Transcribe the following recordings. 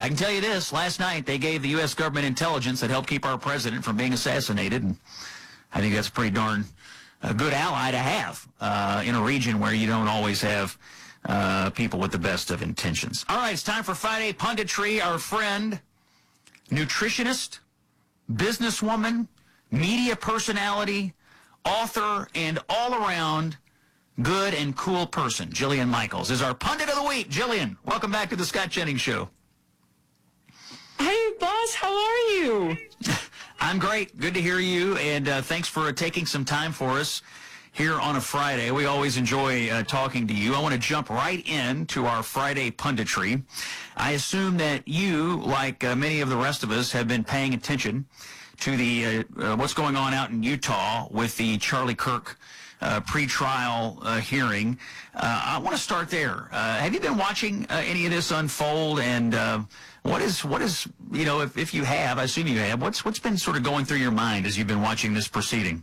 can tell you this. Last night, they gave the U.S. government intelligence that helped keep our president from being assassinated. And I think that's a pretty darn good ally to have in a region where you don't always have people with the best of intentions. All right, it's time for Friday Punditry. Our friend, nutritionist, businesswoman, media personality, author, and all-around good and cool person, Jillian Michaels, is our Pundit of the Week. Jillian, welcome back to the Scott Jennings Show. Hey, boss, how are you? I'm great. Good to hear you, and thanks for taking some time for us here on a Friday. We always enjoy talking to you. I want to jump right into our Friday Punditry. I assume that you, like many of the rest of us, have been paying attention to the what's going on out in Utah with the Charlie Kirk pre-trial hearing. I want to start there. Have you been watching any of this unfold? And what is you know, if you have, I assume you have, what's been sort of going through your mind as you've been watching this proceeding?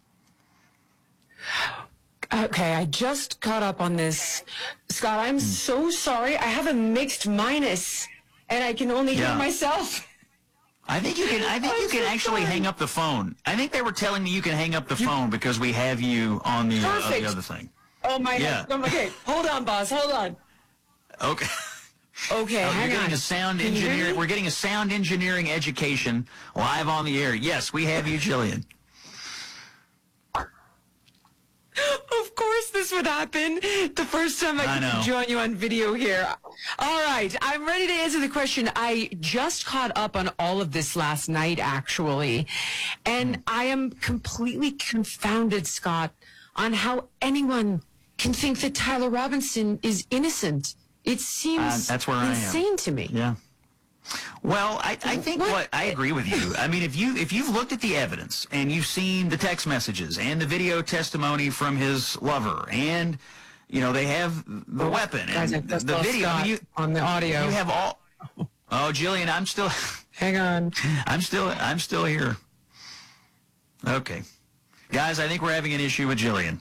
Okay, I just caught up on this. Scott, I'm so sorry. I have a mixed minus, and I can only hear myself. I think you can. I think you can actually hang up the phone. I think they were telling me you can hang up the phone because we have you on the other thing. Oh my God. Okay, hold on, boss. Hold on. Okay. Okay, hang on. A sound engineer. We're getting a sound engineering education live on the air. Yes, we have you, Jillian. Of course this would happen the first time I could join you on video here. All right, I'm ready to answer the question. I just caught up on all of this last night, actually, and I am completely confounded, Scott, on how anyone can think that Tyler Robinson is innocent. It seems that's where insane to me. Yeah. Well, I think I agree with you. I mean, if you've looked at the evidence and you've seen the text messages and the video testimony from his lover, and you know they have the weapon and the video Scott, on the audio. You have all. Oh, Jillian, I'm still. Hang on. I'm still here. Okay, guys, I think we're having an issue with Jillian.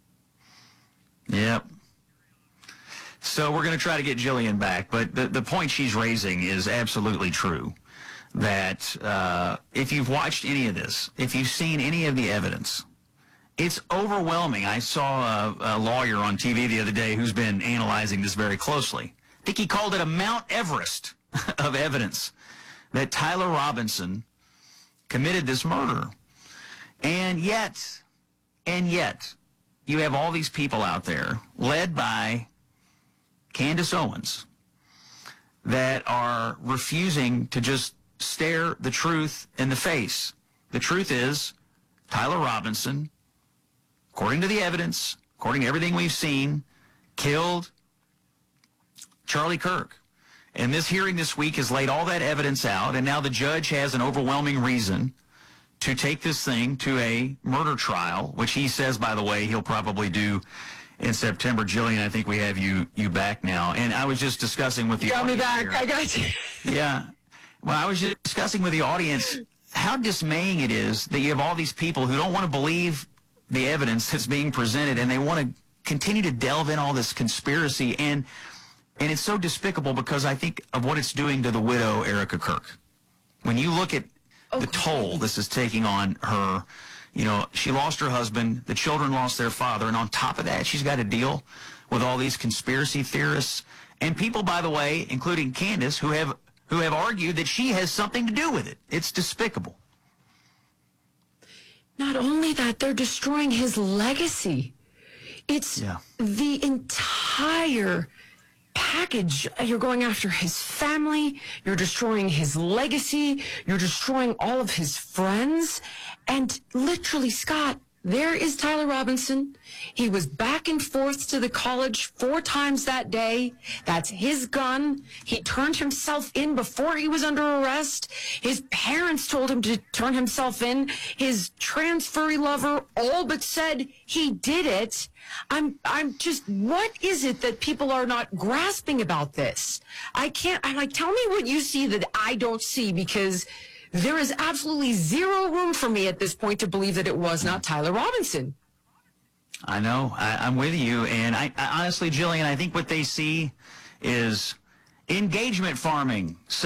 Yep. So we're going to try to get Jillian back, but the point she's raising is absolutely true, that if you've watched any of this, if you've seen any of the evidence, it's overwhelming. I saw a lawyer on TV the other day who's been analyzing this very closely. I think he called it a Mount Everest of evidence that Tyler Robinson committed this murder. And yet, you have all these people out there, led by Candace Owens, that are refusing to just stare the truth in the face. The truth is, Tyler Robinson, according to the evidence, according to everything we've seen, killed Charlie Kirk. And this hearing this week has laid all that evidence out, and now the judge has an overwhelming reason to take this thing to a murder trial, which he says, by the way, he'll probably do in September. Jillian, I think we have you back now. And I was just discussing with the audience. You got me back. Here. I got you. Yeah. Well, I was just discussing with the audience how dismaying it is that you have all these people who don't want to believe the evidence that's being presented, and they want to continue to delve in all this conspiracy. And it's so despicable because I think of what it's doing to the widow, Erica Kirk. When you look at the toll this is taking on her, you know, she lost her husband, the children lost their father, and on top of that, she's got to deal with all these conspiracy theorists and people, by the way, including Candace, who have argued that she has something to do with it. It's despicable. Not only that, they're destroying his legacy. It's the entire package. You're going after his family, you're destroying his legacy, you're destroying all of his friends, and literally, Scott, there is Tyler Robinson. He was back and forth to the college 4 times that day. That's his gun. He turned himself in before he was under arrest. His parents told him to turn himself in. His transferee lover all but said he did it. I'm just, what is it that people are not grasping about this? I'm like, tell me what you see that I don't see, because there is absolutely zero room for me at this point to believe that it was not Tyler Robinson. I know. I'm with you. And I honestly, Jillian, I think what they see is engagement farming.